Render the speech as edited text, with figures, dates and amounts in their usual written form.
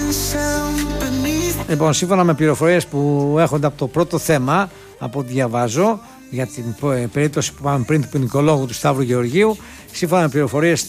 Λοιπόν, σύμφωνα με πληροφορίες που έχονται από το πρώτο θέμα, από ό,τι διαβάζω, για την περίπτωση που πάμε πριν του ποινικολόγου του Σταύρου Γεωργίου, σύμφωνα με πληροφορίες